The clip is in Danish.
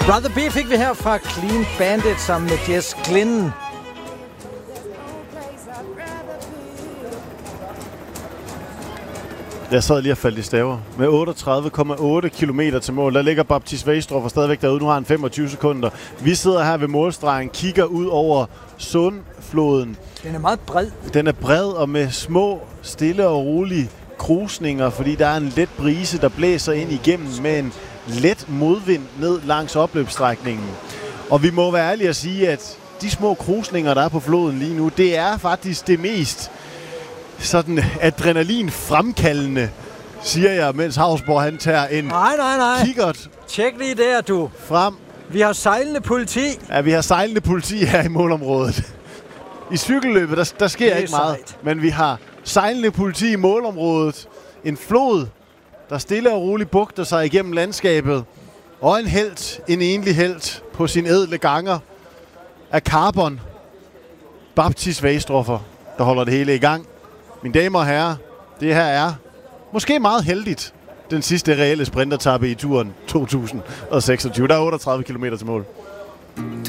Brother B fik vi her fra Clean Bandit sammen med Jess Glynn. Jeg sad lige og faldt i staver. Med 38,8 km til mål. Der ligger Baptiste Vejstrup stadigvæk derude. Nu har han 25 sekunder. Vi sidder her ved målstregen, kigger ud over Sundfloden. Den er meget bred. Den er bred og med små, stille og rolige krusninger, fordi der er en let brise, der blæser ind igennem med en let modvind ned langs opløbsstrækningen. Og vi må være ærlige at sige, at de små krusninger, der er på floden lige nu, det er faktisk det mest sådan adrenalin fremkaldende, siger jeg, mens Hausborg han tager en kikkert. Tjek lige der, du. Frem. Vi har sejlende politi. Ja, vi har sejlende politi her i målområdet. I cykelløbet, der sker ikke meget. Sejt. Men vi har sejlende politi i målområdet. En flod, der stille og roligt bugter sig igennem landskabet. Og en helt, en enlig helt på sin ædle ganger af carbon. Baptiste Vejstrup, der holder det hele i gang. Mine damer og herrer, det her er måske meget heldigt den sidste reelle sprintertappe i turen 2026. Der er 38 km til mål.